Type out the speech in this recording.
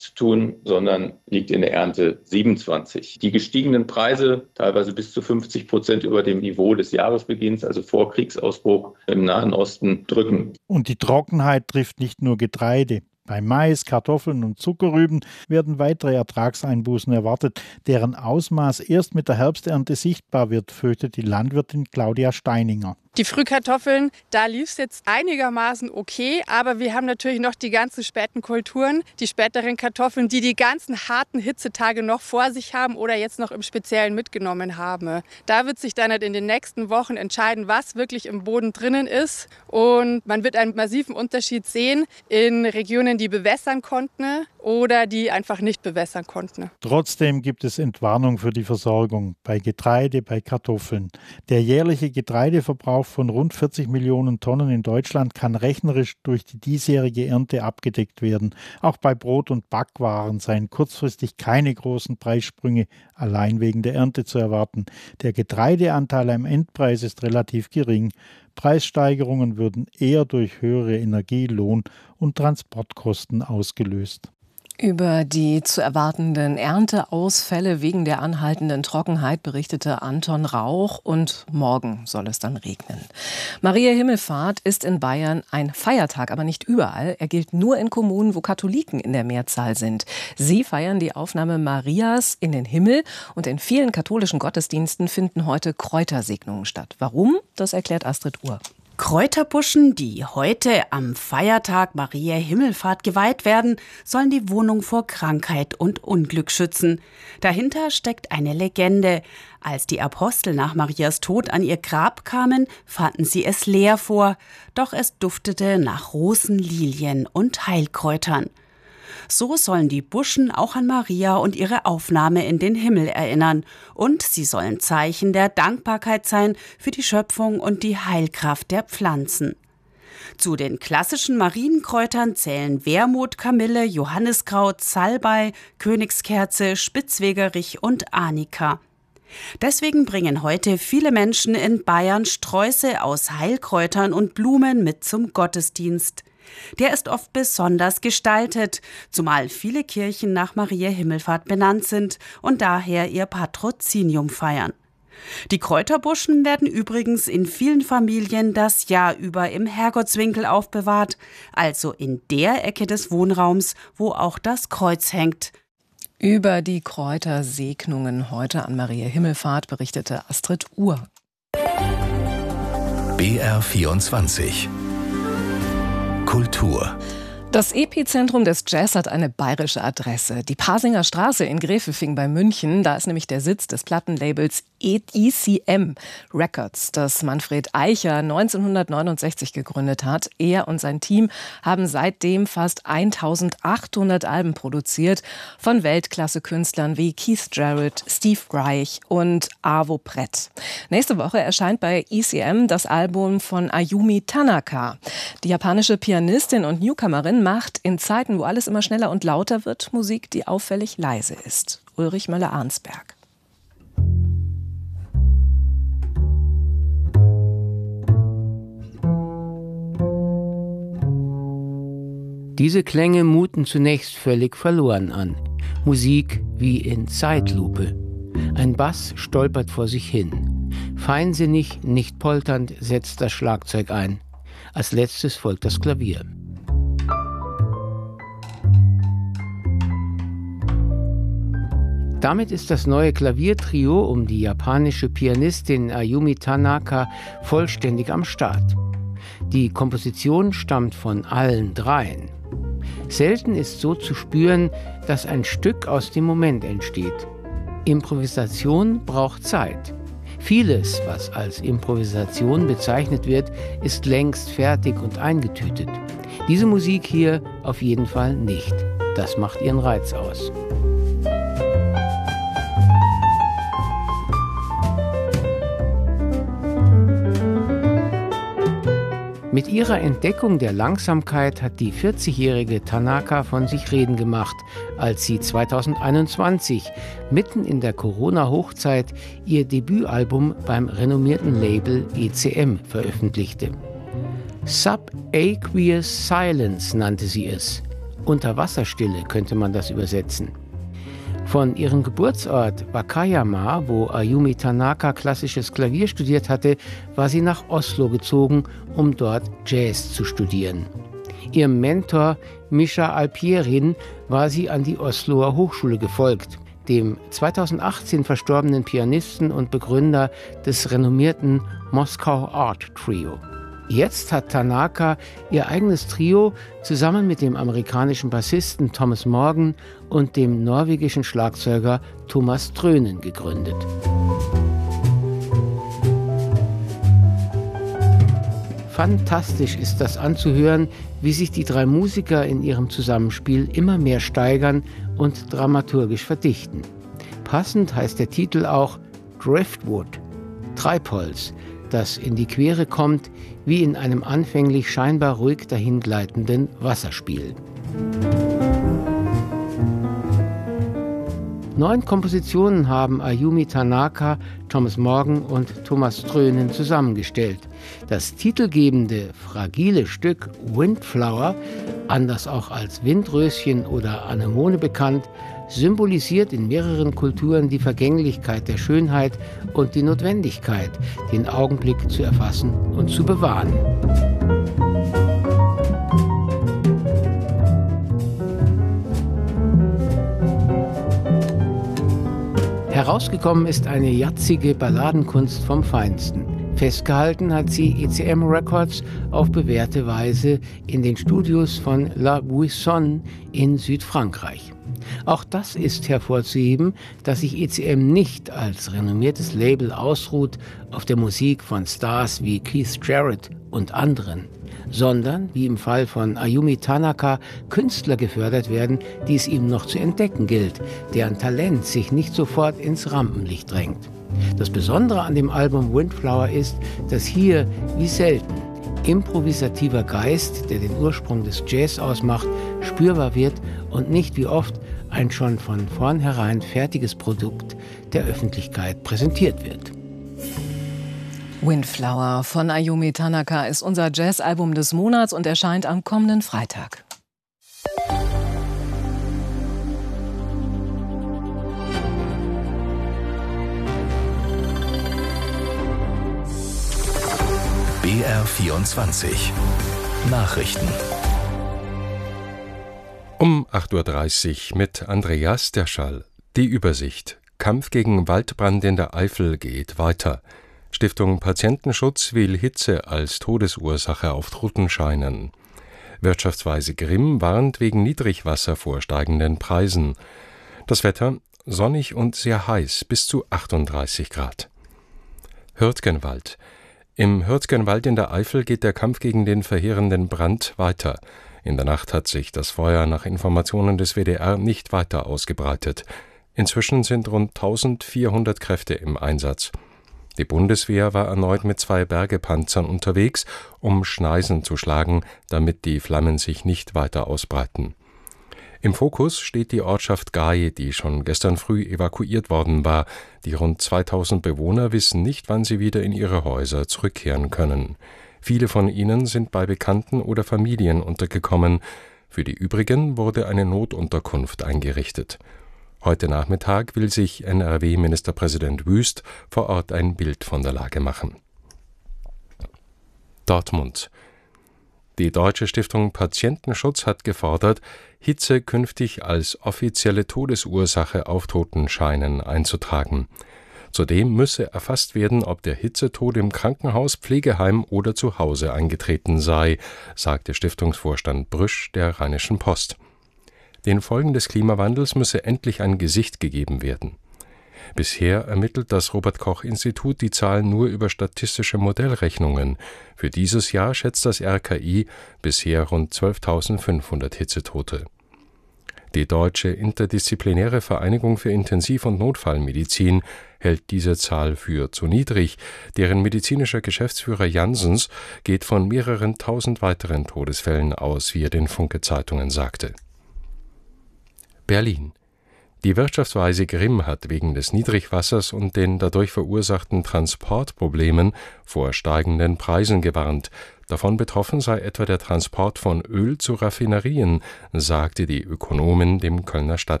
zu tun, sondern liegt in der Ernte 27. Die gestiegenen Preise, teilweise bis zu 50% über dem Niveau des Jahresbeginns, also vor Kriegsausbruch im Nahen Osten, drücken. Und die Trockenheit trifft nicht nur Getreide. Bei Mais, Kartoffeln und Zuckerrüben werden weitere Ertragseinbußen erwartet, deren Ausmaß erst mit der Herbsternte sichtbar wird, fürchtet die Landwirtin Claudia Steininger. Die Frühkartoffeln, da lief es jetzt einigermaßen okay, aber wir haben natürlich noch die ganzen späten Kulturen, die späteren Kartoffeln, die die ganzen harten Hitzetage noch vor sich haben oder jetzt noch im Speziellen mitgenommen haben. Da wird sich dann halt in den nächsten Wochen entscheiden, was wirklich im Boden drinnen ist, und man wird einen massiven Unterschied sehen in Regionen, die bewässern konnten oder die einfach nicht bewässern konnten. Trotzdem gibt es Entwarnung für die Versorgung bei Getreide, bei Kartoffeln. Der jährliche Getreideverbrauch von rund 40 Millionen Tonnen in Deutschland kann rechnerisch durch die diesjährige Ernte abgedeckt werden. Auch bei Brot- und Backwaren seien kurzfristig keine großen Preissprünge allein wegen der Ernte zu erwarten. Der Getreideanteil am Endpreis ist relativ gering. Preissteigerungen würden eher durch höhere Energie-, Lohn- und Transportkosten ausgelöst. Über die zu erwartenden Ernteausfälle wegen der anhaltenden Trockenheit berichtete Anton Rauch, und morgen soll es dann regnen. Maria Himmelfahrt ist in Bayern ein Feiertag, aber nicht überall. Er gilt nur in Kommunen, wo Katholiken in der Mehrzahl sind. Sie feiern die Aufnahme Marias in den Himmel, und in vielen katholischen Gottesdiensten finden heute Kräutersegnungen statt. Warum? Das erklärt Astrid Uhr. Kräuterbuschen, die heute am Feiertag Maria Himmelfahrt geweiht werden, sollen die Wohnung vor Krankheit und Unglück schützen. Dahinter steckt eine Legende. Als die Apostel nach Marias Tod an ihr Grab kamen, fanden sie es leer vor, doch es duftete nach Rosen, Lilien und Heilkräutern. So sollen die Buschen auch an Maria und ihre Aufnahme in den Himmel erinnern. Und sie sollen Zeichen der Dankbarkeit sein für die Schöpfung und die Heilkraft der Pflanzen. Zu den klassischen Marienkräutern zählen Wermut, Kamille, Johanniskraut, Salbei, Königskerze, Spitzwegerich und Arnika. Deswegen bringen heute viele Menschen in Bayern Sträuße aus Heilkräutern und Blumen mit zum Gottesdienst. Der ist oft besonders gestaltet, zumal viele Kirchen nach Maria Himmelfahrt benannt sind und daher ihr Patrozinium feiern. Die Kräuterbuschen werden übrigens in vielen Familien das Jahr über im Herrgottswinkel aufbewahrt, also in der Ecke des Wohnraums, wo auch das Kreuz hängt. Über die Kräutersegnungen heute an Maria Himmelfahrt berichtete Astrid Uhr. BR24 Kultur. Das Epizentrum des Jazz hat eine bayerische Adresse. Die Pasinger Straße in Gräfelfing bei München. Da ist nämlich der Sitz des Plattenlabels ECM Records, das Manfred Eicher 1969 gegründet hat. Er und sein Team haben seitdem fast 1800 Alben produziert von Weltklasse-Künstlern wie Keith Jarrett, Steve Reich und Arvo Pärt. Nächste Woche erscheint bei ECM das Album von Ayumi Tanaka. Die japanische Pianistin und Newcomerin macht in Zeiten, wo alles immer schneller und lauter wird, Musik, die auffällig leise ist. Ulrich Möller-Arnsberg. Diese Klänge muten zunächst völlig verloren an. Musik wie in Zeitlupe. Ein Bass stolpert vor sich hin. Feinsinnig, nicht polternd, setzt das Schlagzeug ein. Als letztes folgt das Klavier. Damit ist das neue Klaviertrio um die japanische Pianistin Ayumi Tanaka vollständig am Start. Die Komposition stammt von allen dreien. Selten ist so zu spüren, dass ein Stück aus dem Moment entsteht. Improvisation braucht Zeit. Vieles, was als Improvisation bezeichnet wird, ist längst fertig und eingetütet. Diese Musik hier auf jeden Fall nicht. Das macht ihren Reiz aus. Mit ihrer Entdeckung der Langsamkeit hat die 40-jährige Tanaka von sich reden gemacht, als sie 2021, mitten in der Corona-Hochzeit, ihr Debütalbum beim renommierten Label ECM veröffentlichte. Subaqueous Silence nannte sie es. Unterwasserstille könnte man das übersetzen. Von ihrem Geburtsort Wakayama, wo Ayumi Tanaka klassisches Klavier studiert hatte, war sie nach Oslo gezogen, um dort Jazz zu studieren. Ihrem Mentor Misha Alpierin war sie an die Osloer Hochschule gefolgt, dem 2018 verstorbenen Pianisten und Begründer des renommierten Moskau Art Trio. Jetzt hat Tanaka ihr eigenes Trio zusammen mit dem amerikanischen Bassisten Thomas Morgan und dem norwegischen Schlagzeuger Thomas Trönen gegründet. Fantastisch ist das anzuhören, wie sich die drei Musiker in ihrem Zusammenspiel immer mehr steigern und dramaturgisch verdichten. Passend heißt der Titel auch Driftwood, Treibholz, das in die Quere kommt, wie in einem anfänglich scheinbar ruhig dahingleitenden Wasserspiel. 9 Kompositionen haben Ayumi Tanaka, Thomas Morgan und Thomas Trönen zusammengestellt. Das titelgebende, fragile Stück Windflower, anders auch als Windröschen oder Anemone bekannt, symbolisiert in mehreren Kulturen die Vergänglichkeit der Schönheit und die Notwendigkeit, den Augenblick zu erfassen und zu bewahren. Herausgekommen ist eine jazzige Balladenkunst vom Feinsten. Festgehalten hat sie ECM Records auf bewährte Weise in den Studios von La Buissonne in Südfrankreich. Auch das ist hervorzuheben, dass sich ECM nicht als renommiertes Label ausruht auf der Musik von Stars wie Keith Jarrett und anderen, sondern, wie im Fall von Ayumi Tanaka, Künstler gefördert werden, die es ihm noch zu entdecken gilt, deren Talent sich nicht sofort ins Rampenlicht drängt. Das Besondere an dem Album Windflower ist, dass hier, wie selten, improvisativer Geist, der den Ursprung des Jazz ausmacht, spürbar wird und nicht wie oft ein schon von vornherein fertiges Produkt der Öffentlichkeit präsentiert wird. Windflower von Ayumi Tanaka ist unser Jazzalbum des Monats und erscheint am kommenden Freitag. BR24 Nachrichten. Um 8:30 Uhr mit Andreas Derschall. Die Übersicht. Kampf gegen Waldbrand in der Eifel geht weiter. Stiftung Patientenschutz will Hitze als Todesursache auf Totenscheinen. Wirtschaftsweise Grimm warnt wegen Niedrigwasser vor steigenden Preisen. Das Wetter sonnig und sehr heiß, bis zu 38 Grad. Hürtgenwald. Im Hürtgenwald in der Eifel geht der Kampf gegen den verheerenden Brand weiter. In der Nacht hat sich das Feuer nach Informationen des WDR nicht weiter ausgebreitet. Inzwischen sind rund 1400 Kräfte im Einsatz. Die Bundeswehr war erneut mit 2 Bergepanzern unterwegs, um Schneisen zu schlagen, damit die Flammen sich nicht weiter ausbreiten. Im Fokus steht die Ortschaft Gaye, die schon gestern früh evakuiert worden war. Die rund 2000 Bewohner wissen nicht, wann sie wieder in ihre Häuser zurückkehren können. Viele von ihnen sind bei Bekannten oder Familien untergekommen. Für die übrigen wurde eine Notunterkunft eingerichtet. Heute Nachmittag will sich NRW-Ministerpräsident Wüst vor Ort ein Bild von der Lage machen. Dortmund. Die Deutsche Stiftung Patientenschutz hat gefordert, Hitze künftig als offizielle Todesursache auf Totenscheinen einzutragen. Zudem müsse erfasst werden, ob der Hitzetod im Krankenhaus, Pflegeheim oder zu Hause eingetreten sei, sagte Stiftungsvorstand Brüsch der Rheinischen Post. Den Folgen des Klimawandels müsse endlich ein Gesicht gegeben werden. Bisher ermittelt das Robert-Koch-Institut die Zahlen nur über statistische Modellrechnungen. Für dieses Jahr schätzt das RKI bisher rund 12.500 Hitzetote. Die Deutsche Interdisziplinäre Vereinigung für Intensiv- und Notfallmedizin hält diese Zahl für zu niedrig. Deren medizinischer Geschäftsführer Janssens geht von mehreren tausend weiteren Todesfällen aus, wie er den Funke-Zeitungen sagte. Berlin. Die Wirtschaftsweise Grimm hat wegen des Niedrigwassers und den dadurch verursachten Transportproblemen vor steigenden Preisen gewarnt. Davon betroffen sei etwa der Transport von Öl zu Raffinerien, sagte die Ökonomin dem Kölner Stadtteil